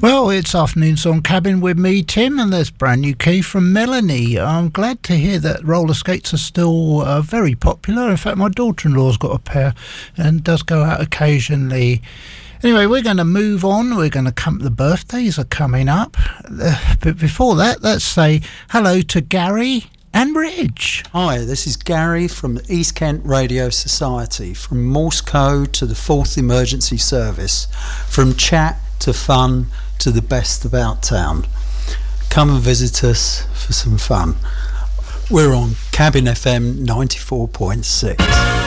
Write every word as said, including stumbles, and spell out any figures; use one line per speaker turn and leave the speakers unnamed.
Well, it's Afternoon Song Cabin with me, Tim, and there's brand new key from Melanie. I'm glad to hear that roller skates are still uh, very popular. In fact, my daughter-in-law's got a pair and does go out occasionally. Anyway, we're going to move on. We're going to come. The birthdays are coming up. Uh, but before that, let's say hello to Gary and Rich.
Hi, this is Gary from the East Kent Radio Society. From Morse code to the fourth Emergency Service. From chat to fun to the best about town. Come and visit us for some fun. We're on Cabin F M ninety-four point six.